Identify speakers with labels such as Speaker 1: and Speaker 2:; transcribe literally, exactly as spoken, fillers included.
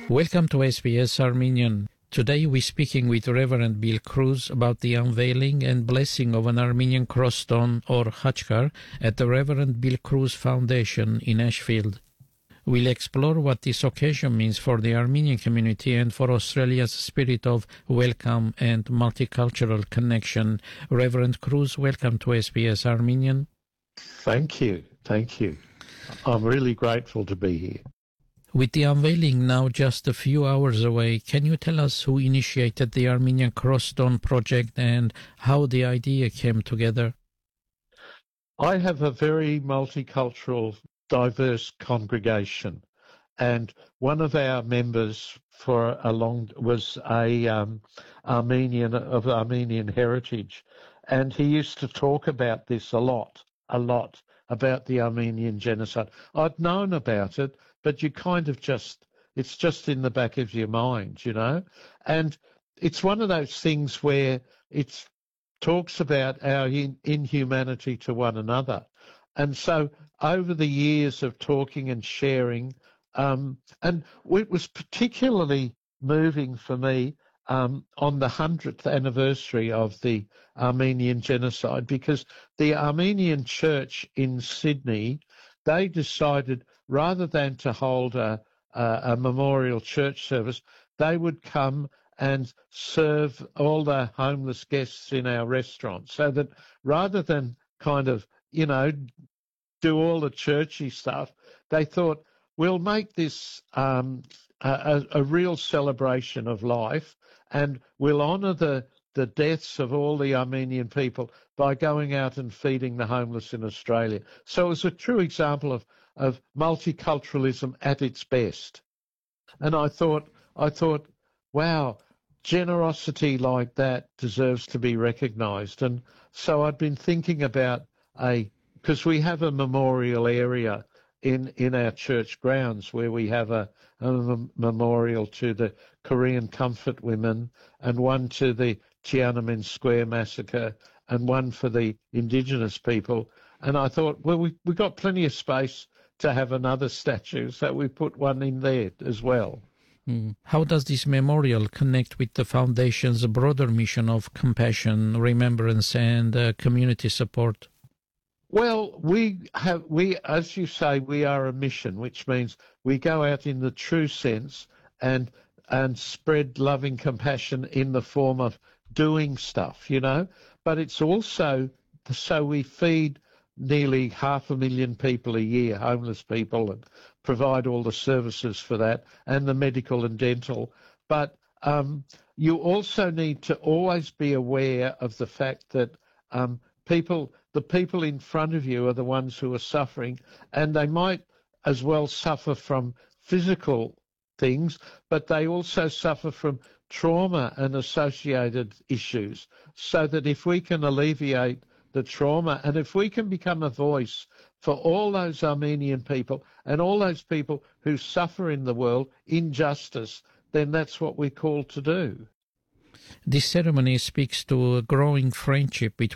Speaker 1: Welcome to S B S Armenian. Today we're speaking with Reverend Bill Cruz about the unveiling and blessing of an Armenian cross stone or Khachkar at the Reverend Bill Cruz Foundation in Ashfield. We'll explore what this occasion means for the Armenian community and for Australia's spirit of welcome and multicultural connection. Reverend Cruz, welcome to S B S Armenian.
Speaker 2: Thank you. Thank you. I'm really grateful to be here.
Speaker 1: With the unveiling now just a few hours away, can you tell us who initiated the Armenian Crossstone project and how the idea came together?
Speaker 2: I have a very multicultural, diverse congregation, and one of our members for a long was a um, Armenian of Armenian heritage, and he used to talk about this a lot, a lot about the Armenian genocide. I'd known about it, but you kind of just, it's just in the back of your mind, you know? And it's one of those things where it talks about our in, inhumanity to one another. And so over the years of talking and sharing, um, and it was particularly moving for me um, on the hundredth anniversary of the Armenian genocide, because the Armenian church in Sydney, they decided rather than to hold a, a, a memorial church service, they would come and serve all the homeless guests in our restaurant, so that rather than kind of, you know, do all the churchy stuff, they thought, we'll make this um, a, a real celebration of life, and we'll honour the the deaths of all the Armenian people by going out and feeding the homeless in Australia. So it was a true example of, of multiculturalism at its best. And I thought, I thought, wow, generosity like that deserves to be recognised. And so I'd been thinking about a, because we have a memorial area in, in our church grounds where we have a, a memorial to the Korean comfort women and one to the Tiananmen Square massacre and one for the Indigenous people. And I thought, well, we we got plenty of space to have another statue, so we put one in there as well.
Speaker 1: Mm. How does this memorial connect with the Foundation's broader mission of compassion, remembrance, and uh, community support?
Speaker 2: Well, we have, we, as you say, we are a mission, which means we go out in the true sense and and spread loving compassion in the form of doing stuff, you know. But it's also so we feed nearly half a million people a year, homeless people, and provide all the services for that and the medical and dental. But um, you also need to always be aware of the fact that um, people, the people in front of you are the ones who are suffering, and they might as well suffer from physical things, but they also suffer from trauma and associated issues, so that if we can alleviate the trauma and if we can become a voice for all those Armenian people and all those people who suffer in the world injustice, then that's what we're called to do.
Speaker 1: This ceremony speaks to a growing friendship between